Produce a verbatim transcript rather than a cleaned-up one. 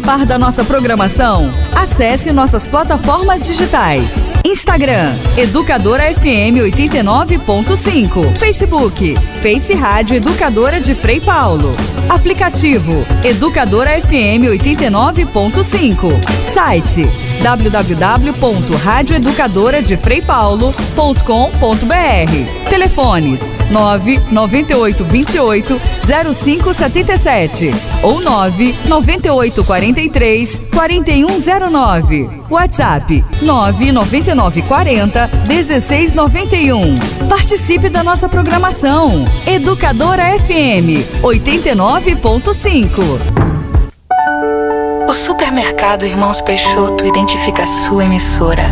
par da nossa programação? Acesse nossas plataformas digitais. Instagram, Educadora F M oitenta e nove ponto cinco. Facebook, Face Rádio Educadora de Frei Paulo. Aplicativo, Educadora F M oitenta e nove ponto cinco. Site, w w w ponto rádio educadora de frei paulo ponto com ponto b r. Telefones nove nove oito dois oito zero cinco sete sete ou nove nove oito quatro três quatro um zero nove. WhatsApp nove nove nove quatro zero um seis nove um. Participe da nossa programação. Educadora F M oitenta e nove ponto cinco. O supermercado Irmãos Peixoto identifica a sua emissora